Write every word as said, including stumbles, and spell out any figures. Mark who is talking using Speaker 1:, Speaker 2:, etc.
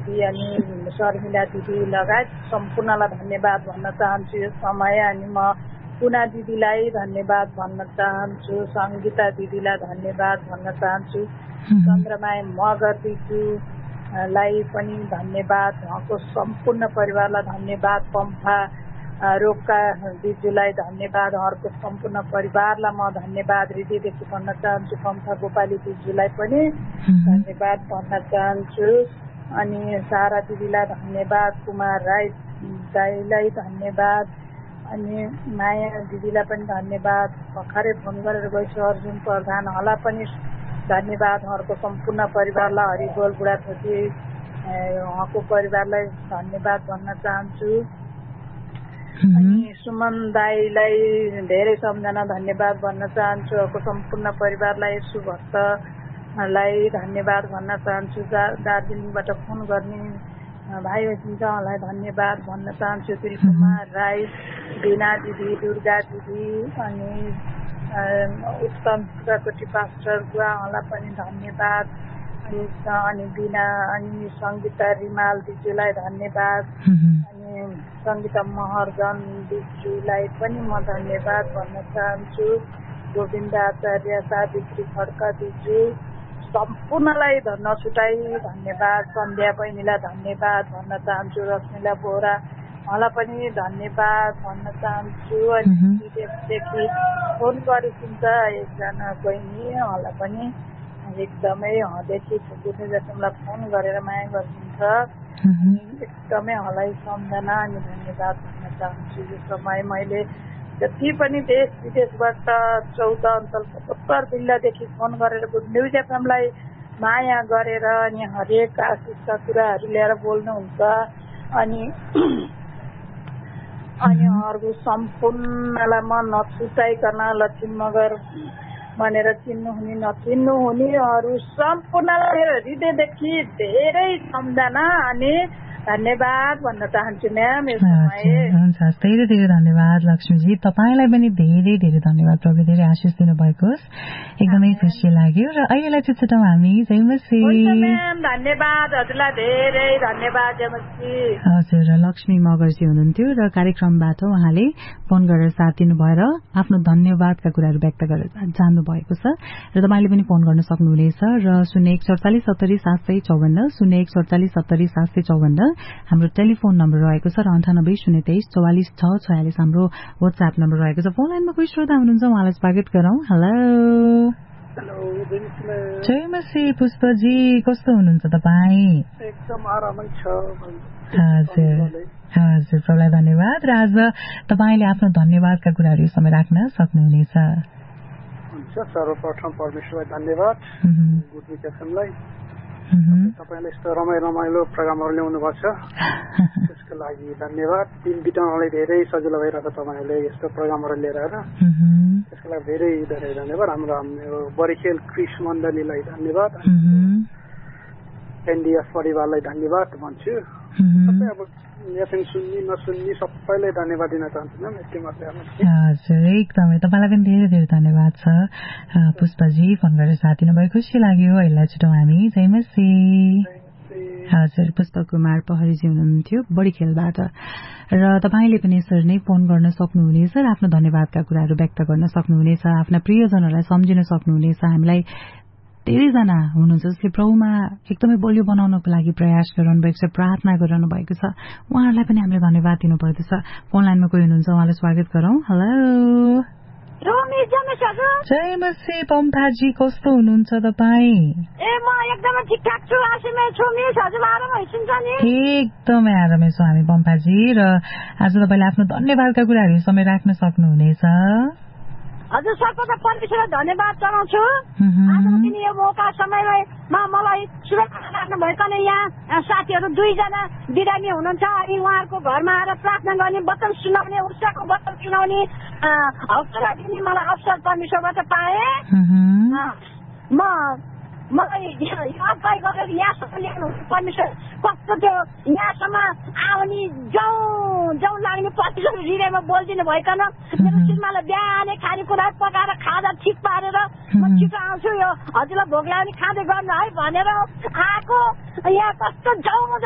Speaker 1: दिदी अनि शर्मिला दिदी लगायत सम्पूर्णलाई धन्यवाद भन्न चाहन्छु यो समय। अनि म पुना दिदीलाई धन्यवाद भन्न चाहन्छु, सङ्गीता दिदीलाई धन्यवाद भन्न चाहन्छु, चन्द्रमाया मगर दिदीलाई पनि धन्यवाद, उहाँको सम्पूर्ण परिवारलाई धन्यवाद, पम्फा रोक्का दिदीलाई धन्यवाद, उहाँहरूको सम्पूर्ण परिवारलाई म धन्यवाद हृदयदेखि भन्न चाहन्छु, पम्फा गोपाली दिदीलाई पनि धन्यवाद भन्न चाहन्छु। अनि सारा दिदीलाई धन्यवाद, कुमार राई दाईलाई धन्यवाद, अनि माया दिदीलाई पनि धन्यवाद, भर्खरै फोन गरेर गएछु अर्जुन प्रधानहरूलाई पनि धन्यवाद, उहाँहरूको सम्पूर्ण परिवारलाई, हरिबोल बुढाथोकी उहाँको परिवारलाई धन्यवाद भन्न चाहन्छु। अनि सुमन दाईलाई धेरै सम्झना धन्यवाद भन्न चाहन्छु, उहाँको सम्पूर्ण परिवारलाई, यसु भक्तलाई धन्यवाद भन्न चाहन्छु। दार्जिलिङबाट फोन गर्ने भाइ बहिनीलाई धन्यवाद भन्न चाहन्छु, त्रिकुमार राई, बिना दिदी, दुर्गा दिदी, अनि उत्तम सुकाकोटी पास्टर बुवाहरूलाई पनि धन्यवाद, अनि बिना अनि सङ्गीता रिमाल दिदीलाई धन्यवाद, अनि सङ्गीता महर्जन दिदीलाई पनि म धन्यवाद भन्न चाहन्छु, गोविन्द आचार्य, सावित्री खड्का दिदी सम्पूर्णलाई नछुटाई धन्यवाद, सन्ध्या बहिनीलाई धन्यवाद भन्न चाहन्छु, रश्मिला बोरा उहाँलाई पनि धन्यवाद भन्न चाहन्छु। अनि विदेशदेखि फोन गरिदिन्छ एकजना बहिनी, उहाँलाई पनि एकदमै उहाँदेखि बुझ्ने जसलाई फोन गरेर माया गरिदिन्छ, एकदमै उहाँलाई सम्झना अनि धन्यवाद भन्न चाहन्छु। यो समय मैले जति पनि देश विदेशबाट चौध अञ्चल सत्तर जिल्लादेखि फोन गरेर न्युज एफएमलाई माया गरेर अनि हरेक आशिषका कुराहरू ल्याएर बोल्नुहुन्छ, अनि अनि अरू सम्पूर्णलाई म नछुटाइकन लक्ष्मी मगर भनेर चिन्नुहुने नचिन्नुहुने अरू सम्पूर्णलाई हृदयदेखि धेरै सम्झना अनि धन्यवाद भन्न चाहन्छु म्याम।
Speaker 2: हुन्छ, धेरै धेरै धन्यवाद लक्ष्मीजी, तपाईँलाई पनि धेरै धेरै धन्यवाद, प्रभु धेरै आशिष दिनुभएको होस्, एकदमै खुसी लाग्यो। र अहिलेलाई चाहिँ छुट्याउँ हामी, जय मसी।
Speaker 1: धन्यवाद हजुरलाई, धेरै धन्यवाद जय मसी।
Speaker 2: हजुर, लक्ष्मी मगरजी हुनुहुन्थ्यो र कार्यक्रमबाट उहाँले फोन गरेर साथ दिनुभयो र आफ्नो धन्यवादका कुराहरू व्यक्त गरेर जान्नु भएको छ। र तपाईँले पनि फोन गर्न सक्नुहुनेछ र शून्य एक सडचालिस सत्तरी सात सय चौवन्न शून्य एक सडचालिस सत्तरी सात सय चौवन्न हाम्रो टेलिफोन नम्बर रहेको छ र अन्ठानब्बे शून्य तेइस चौवालिस छ छयालिस हाम्रो वाट्सएप नम्बर रहेको छ। फोन लाइनमा कोही श्रोता हुनुहुन्छ, उहाँलाई स्वागत गरौँ। हेलो जय मसी, पुष्पजी कस्तो हुनुहुन्छ तपाईँ?
Speaker 3: एकदम आरामै छ।
Speaker 2: हजुर हजुर, प्रभुलाई धन्यवाद। र आज तपाईँले आफ्नो धन्यवादका कुराहरू यो समय राख्न सक्नुहुनेछ।
Speaker 3: हुन्छ, सर्वप्रथम परमेश्वरलाई धन्यवाद, गुड विक एफएमलाई तपाईँले यस्तो रमाइलो रमाइलो प्रोग्रामहरू ल्याउनु भएको छ, त्यसको लागि धन्यवाद। दिन बिताउनलाई धेरै सजिलो भइरहेको छ तपाईँहरूले यस्तो प्रोग्रामहरू लिएर आएर, त्यसको लागि धेरै धेरै धन्यवाद। हाम्रो हाम्रो बरिखेल क्रिस मण्डलीलाई धन्यवाद, एनडिएफ परिवारलाई धन्यवाद भन्छु। सबै अब एफएम सुन्ने नसुन्ने सबैलाई धन्यवाद दिन चाहन्छु म्याम, यति मात्रै।
Speaker 2: हजुर, एकदमै तपाईँलाई पनि धेरै धेरै धन्यवाद छ पुष्पजी, फोन गरेर साथ दिनुभयो, खुसी लाग्यो। अहिले छुट्याउँ हामी, जय मसी। हजुर, पुष्प कुमार पहरीजी हुनुहुन्थ्यो बडीखेलबाट। र तपाईँले पनि यसरी नै फोन गर्न सक्नुहुनेछ र आफ्नो धन्यवादका कुराहरू व्यक्त गर्न सक्नुहुनेछ, आफ्ना प्रियजनहरूलाई सम्झिन सक्नुहुनेछ। हामीलाई धेरैजना हुनुहुन्छ जसले प्रभुमा एकदमै बलियो बनाउनको लागि प्रयास गरिरहनु भएको छ, प्रार्थना गरिरहनु भएको छ, उहाँहरूलाई पनि हामीले धन्यवाद दिनुपर्दछ। फोन लाइनमा कोही हुनुहुन्छ, उहाँलाई स्वागत गरौँ। हेलो जय मसी, पम्फाजी कस्तो हुनुहुन्छ तपाईँ? एकदमै आरामै छौँ हामी पम्फाजी। र आज तपाईँले आफ्नो धन्यवादका कुराहरू समय राख्न सक्नुहुनेछ।
Speaker 4: हजुर, सर्वप्रथम परमेश्वरलाई धन्यवाद चढाउँछु आजको दिन यो मौका समयमा मलाई सुरक्षा राख्नु भइकन यहाँ साथीहरू दुईजना बिरामी हुनुहुन्छ, अनि उहाँहरूको घरमा आएर प्रार्थना गर्ने, वचन सुनाउने, उत्साहको वचन सुनाउने अवसर दिने मलाई अवसर परमेश्वरबाट पाएँ। म मलाई याद पाइ गरेर यहाँसम्म ल्याउनु परमेश्वर कस्तो त्यो यहाँसम्म आउने जाउँ जाउँ लाग्ने परमेश्वर हृदयमा बोलिदिनु भइकन मेरो श्रीमानलाई बिहानै खानेकुरा पकाएर खाजा ठिक पारेर म छिटो आउँछु, यो हजुरलाई भोग लाग्ने खाँदै गर्नु है भनेर आएको। यहाँ कस्तो जाउँ